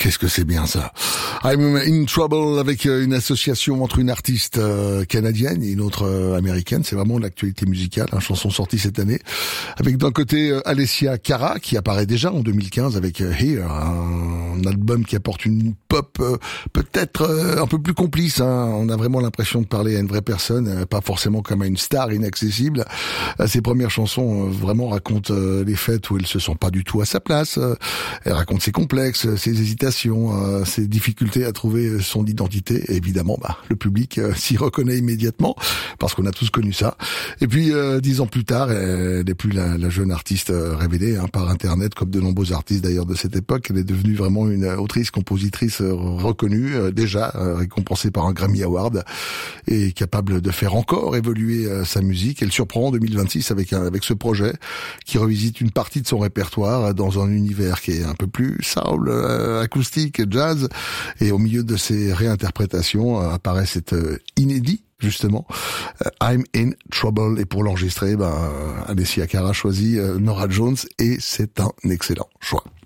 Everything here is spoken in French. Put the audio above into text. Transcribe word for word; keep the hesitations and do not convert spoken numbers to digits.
Qu'est-ce que c'est bien ça. I'm in trouble avec une association entre une artiste euh, canadienne et une autre euh, américaine. C'est vraiment l'actualité musicale, hein, chanson sortie cette année. Avec d'un côté euh, Alessia Cara qui apparaît déjà en deux mille quinze avec euh, Here, un album qui apporte une pop euh, peut-être euh, un peu plus complice. Hein. On a vraiment l'impression de parler à une vraie personne, euh, pas forcément comme à une star inaccessible. Euh, ses premières chansons euh, vraiment racontent euh, les fêtes où elle se sent pas du tout à sa place. Euh, elle raconte ses complexes, ses hésitations, Euh, ses difficultés à trouver son identité. Et évidemment, bah, le public euh, s'y reconnaît immédiatement parce qu'on a tous connu ça. Et puis, euh, dix ans plus tard, elle n'est plus la, la jeune artiste euh, révélée hein, par Internet, comme de nombreux artistes d'ailleurs de cette époque. Elle est devenue vraiment une autrice, compositrice euh, reconnue, euh, déjà euh, récompensée par un Grammy Award et capable de faire encore évoluer euh, sa musique. Elle surprend en deux mille vingt-six avec un, avec ce projet qui revisite une partie de son répertoire dans un univers qui est un peu plus soul, euh, acoustique, jazz, et au milieu de ces réinterprétations euh, apparaît cet euh, inédit justement, euh, I'm in trouble, et pour l'enregistrer, ben, euh, Alessia Cara choisit euh, Norah Jones et c'est un excellent choix.